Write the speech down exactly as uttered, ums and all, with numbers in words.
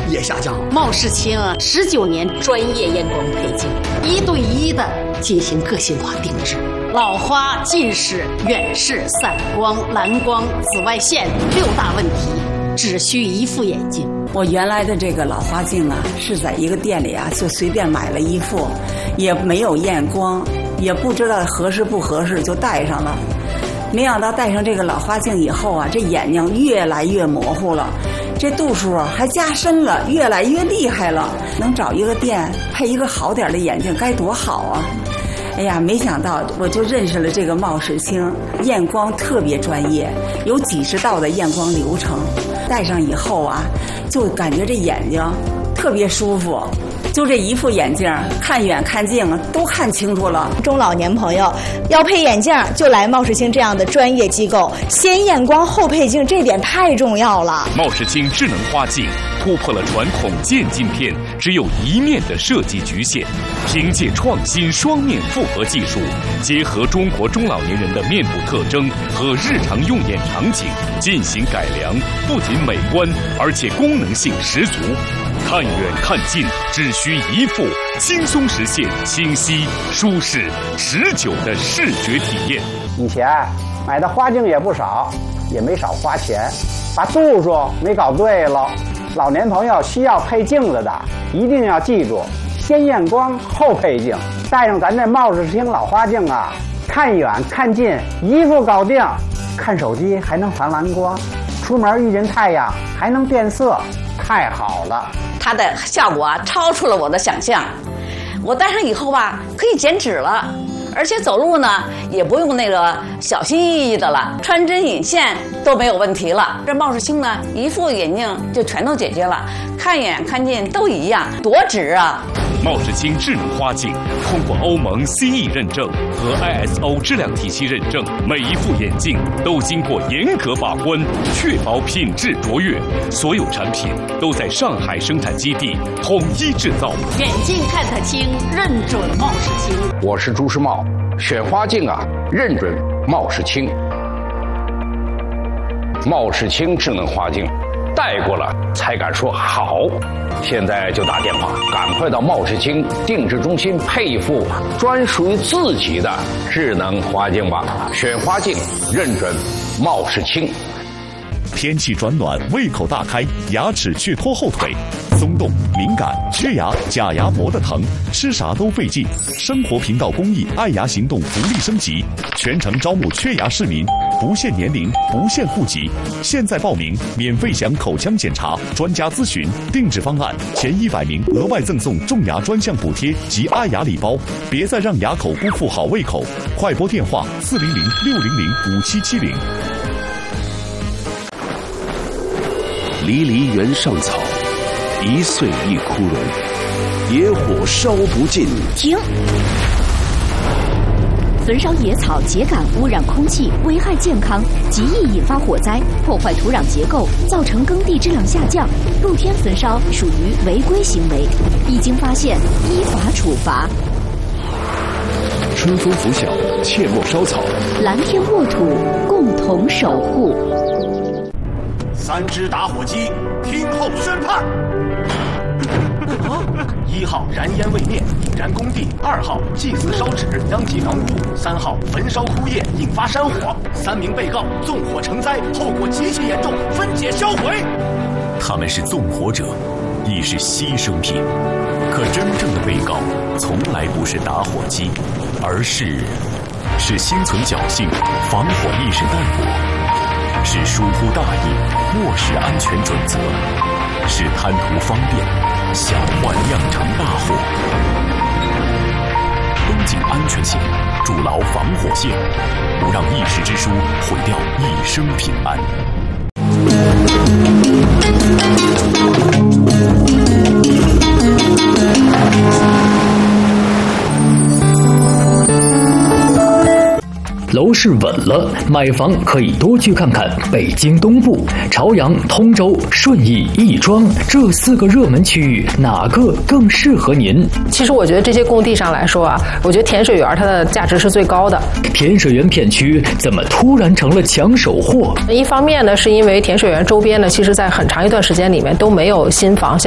也下降了。 茂世清十九年专业验光配镜，一对一的进行个性化定制。老花、近视、远视、散光、蓝光、紫外线六大问题，只需一副眼镜。 我原来的这个老花镜啊，是在一个店里啊，就随便买了一副，也没有验光，也不知道合适不合适，就戴上了。没想到戴上这个老花镜以后啊，这眼睛越来越模糊了，这度数还加深了，越来越厉害了。能找一个店配一个好点的眼镜，该多好啊！哎呀，没想到我就认识了这个茂世清，验光特别专业，有几十道的验光流程。戴上以后啊，就感觉这眼睛特别舒服。就这一副眼镜，看远看近都看清楚了。 中老年朋友要配眼镜，就来茂世清这样的专业机构，先验光后配镜，这点太重要了。 茂世清智能花镜突破了传统渐镜片只有一面的设计局限，凭借创新双面复合技术，结合中国中老年人的面部特征和日常用眼场景进行改良，不仅美观，而且功能性十足。看远看近只需一副，轻松实现清晰、舒适、持久的视觉体验。 以前买的花镜也不少，也没少花钱，把度数没搞对了。老年朋友需要配镜子的，一定要记住，先验光后配镜。戴上咱这茂世清老花镜啊，看远看近一副搞定。看手机还能防蓝光，出门遇见太阳还能变色，太好了。 它的效果啊，超出了我的想象。我戴上以后吧，可以减脂了，而且走路呢也不用那个小心翼翼的了，穿针引线都没有问题了。这茂世清呢，一副眼镜就全都解决了，看远看近都一样，多值啊！ 茂世清智能花镜通过欧盟 C E 认证和 I S O 质量体系认证，每一副眼镜都经过严格把关，确保品质卓越。所有产品都在上海生产基地统一制造。 眼镜看得清，认准茂世清。 我是朱时茂，选花镜啊，认准茂世清。茂世清智能花镜，戴过了才敢说好。现在就打电话，赶快到茂世清定制中心配一副专属于自己的智能花镜吧。选花镜认准茂世清。 天气转暖，胃口大开，牙齿却拖后腿，松动、敏感、缺牙、假牙磨得疼，吃啥都费劲。生活频道公益爱牙行动福利升级，全程招募缺牙市民，不限年龄，不限户籍。现在报名，免费享口腔检查、专家咨询、定制方案，前一百名额外赠送种牙专项补贴及爱牙礼包。别再让牙口辜负好胃口，快拨电话四零零六零零五七七零。 离离原上草，一岁一枯荣，野火烧不尽。 停！焚烧野草秸秆污染空气，危害健康，极易引发火灾，破坏土壤结构，造成耕地质量下降。露天焚烧属于违规行为，一经发现依法处罚。 春风拂晓，切莫烧草。 蓝天沃土，共同守护。 三支打火机，听候宣判。一号燃烟未灭，引燃工地；二号祭祀烧纸，殃及房屋；三号焚烧枯叶，引发山火。三名被告纵火成灾，后果极其严重，分解销毁。 他们是纵火者，亦是牺牲品。可真正的被告，从来不是打火机，而是是心存侥幸，防火意识淡薄。是疏忽大意，漠视安全准则；是贪图方便，小玩酿成大祸。绷紧安全线，筑牢防火线，不让一时之疏毁掉一生平安。 楼市稳了，买房可以多去看看北京东部、朝阳、通州、顺义、亦庄这四个热门区域，哪个更适合您？ 其实我觉得这些供地上来说啊，我觉得甜水园它的价值是最高的。 甜水园片区怎么突然成了抢手货？ 一方面呢，是因为甜水园周边呢，其实在很长一段时间里面都没有新房下